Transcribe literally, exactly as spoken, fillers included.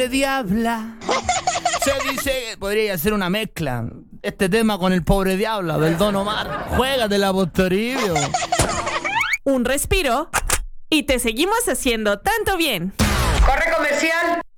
Diabla. Se dice que podría hacer una mezcla. Este tema con el pobre Diabla del Don Omar. Juégatela, Postoribio. Un respiro y te seguimos haciendo tanto bien. ¡Corre comercial!